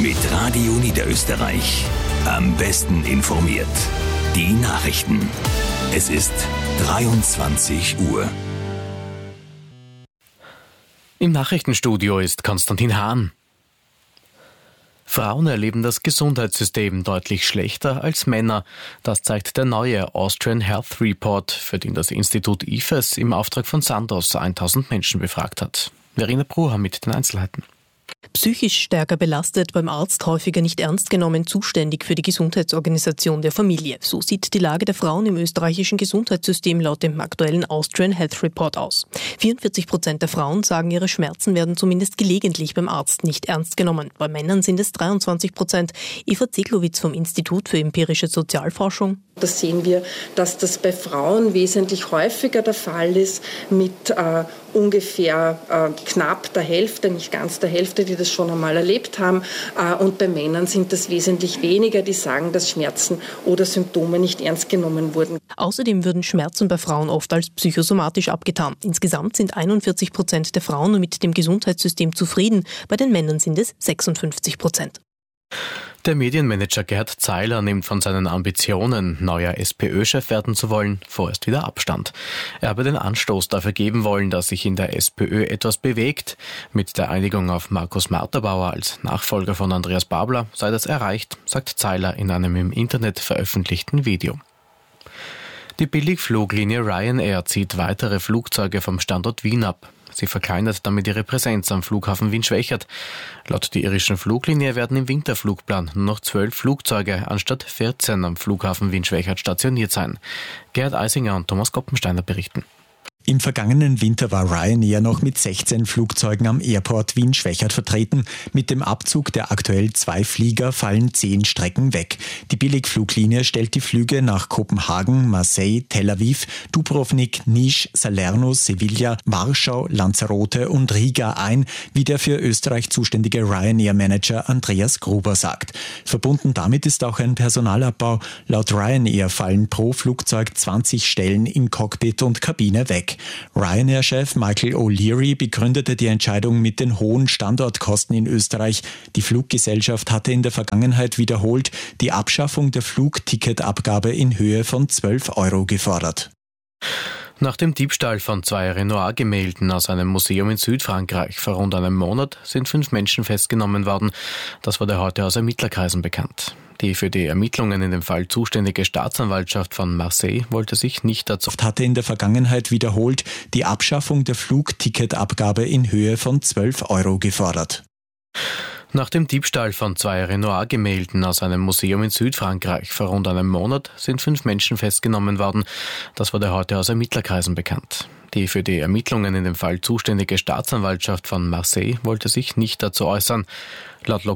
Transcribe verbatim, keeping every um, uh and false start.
Mit Radio Niederösterreich. Am besten informiert. Die Nachrichten. Es ist dreiundzwanzig Uhr. Im Nachrichtenstudio ist Konstantin Hahn. Frauen erleben das Gesundheitssystem deutlich schlechter als Männer. Das zeigt der neue Austrian Health Report, für den das Institut I F E S im Auftrag von Sandoz tausend Menschen befragt hat. Verena Brucher mit den Einzelheiten. Psychisch stärker belastet, beim Arzt häufiger nicht ernst genommen, zuständig für die Gesundheitsorganisation der Familie. So sieht die Lage der Frauen im österreichischen Gesundheitssystem laut dem aktuellen Austrian Health Report aus. vierundvierzig Prozent der Frauen sagen, ihre Schmerzen werden zumindest gelegentlich beim Arzt nicht ernst genommen. Bei Männern sind es dreiundzwanzig Prozent. Eva Zeglowitz vom Institut für empirische Sozialforschung. Da sehen wir, dass das bei Frauen wesentlich häufiger der Fall ist, mit äh, ungefähr äh, knapp der Hälfte, nicht ganz der Hälfte, die das schon einmal erlebt haben. Äh, und bei Männern sind das wesentlich weniger, die sagen, dass Schmerzen oder Symptome nicht ernst genommen wurden. Außerdem würden Schmerzen bei Frauen oft als psychosomatisch abgetan. Insgesamt sind einundvierzig Prozent der Frauen mit dem Gesundheitssystem zufrieden. Bei den Männern sind es sechsundfünfzig Prozent. Der Medienmanager Gerhard Zeiler nimmt von seinen Ambitionen, neuer SPÖ-Chef werden zu wollen, vorerst wieder Abstand. Er habe den Anstoß dafür geben wollen, dass sich in der SPÖ etwas bewegt. Mit der Einigung auf Markus Marterbauer als Nachfolger von Andreas Babler sei das erreicht, sagt Zeiler in einem im Internet veröffentlichten Video. Die Billigfluglinie Ryanair zieht weitere Flugzeuge vom Standort Wien ab. Sie verkleinert damit ihre Präsenz am Flughafen Wien-Schwechat. Laut der irischen Fluglinie werden im Winterflugplan nur noch zwölf Flugzeuge anstatt vierzehn am Flughafen Wien-Schwechat stationiert sein. Gerhard Eisinger und Thomas Koppensteiner berichten. Im vergangenen Winter war Ryanair noch mit sechzehn Flugzeugen am Airport Wien-Schwechat vertreten. Mit dem Abzug der aktuell zwei Flieger fallen zehn Strecken weg. Die Billigfluglinie stellt die Flüge nach Kopenhagen, Marseille, Tel Aviv, Dubrovnik, Niš, Salerno, Sevilla, Warschau, Lanzarote und Riga ein, wie der für Österreich zuständige Ryanair-Manager Andreas Gruber sagt. Verbunden damit ist auch ein Personalabbau. Laut Ryanair fallen pro Flugzeug zwanzig Stellen in Cockpit und Kabine weg. Ryanair-Chef Michael O'Leary begründete die Entscheidung mit den hohen Standortkosten in Österreich. Die Fluggesellschaft hatte in der Vergangenheit wiederholt die Abschaffung der Flugticketabgabe in Höhe von zwölf Euro gefordert. Nach dem Diebstahl von zwei Renoir-Gemälden aus einem Museum in Südfrankreich vor rund einem Monat sind fünf Menschen festgenommen worden. Das wurde heute aus Ermittlerkreisen bekannt. Die für die Ermittlungen in dem Fall zuständige Staatsanwaltschaft von Marseille wollte sich nicht dazu... hatte in der Vergangenheit wiederholt die Abschaffung der Flugticketabgabe in Höhe von zwölf Euro gefordert. Nach dem Diebstahl von zwei Renoir-Gemälden aus einem Museum in Südfrankreich vor rund einem Monat sind fünf Menschen festgenommen worden. Das wurde heute aus Ermittlerkreisen bekannt. Die für die Ermittlungen in dem Fall zuständige Staatsanwaltschaft von Marseille wollte sich nicht dazu äußern. Laut